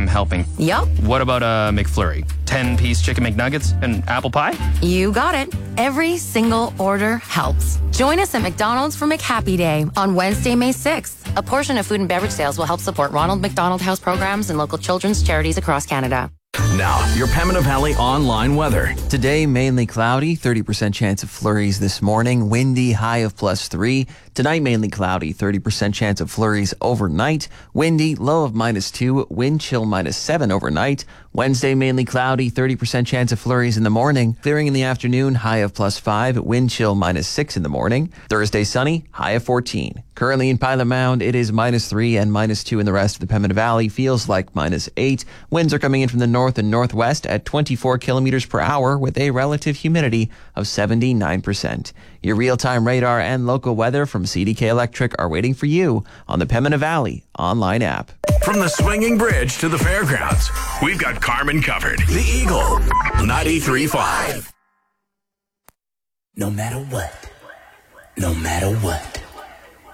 I'm helping. Yup. What about a McFlurry? 10-piece chicken McNuggets and apple pie? You got it. Every single order helps. Join us at McDonald's for McHappy Day on Wednesday, May 6th. A portion of food and beverage sales will help support Ronald McDonald House programs and local children's charities across Canada. Now, your Pembina Valley online weather. Today, mainly cloudy, 30% chance of flurries this morning, windy, high of +3. Tonight, mainly cloudy, 30% chance of flurries overnight, windy, low of -2, wind chill -7 overnight. Wednesday, mainly cloudy, 30% chance of flurries in the morning, clearing in the afternoon, high of +5, wind chill -6 in the morning. Thursday, sunny, high of 14. Currently in Pilot Mound, it is -3 and -2 in the rest of the Pembina Valley, feels like -8. Winds are coming in from the north and northwest at 24 kilometers per hour with a relative humidity of 79%. Your real-time radar and local weather from CDK Electric are waiting for you on the Pembina Valley online app. From the swinging bridge to the fairgrounds, we've got Carmen covered. The Eagle, 93.5. No matter what.